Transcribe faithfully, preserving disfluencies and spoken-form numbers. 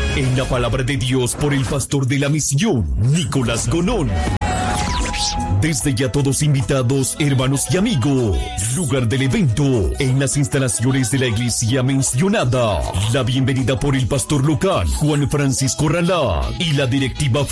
En la palabra de Dios por el pastor de la misión, Nicolás Gonón. Desde ya todos invitados, hermanos y amigos. Lugar del evento, en las instalaciones de la iglesia mencionada. La bienvenida por el pastor local, Juan Francisco Ralá, y la directiva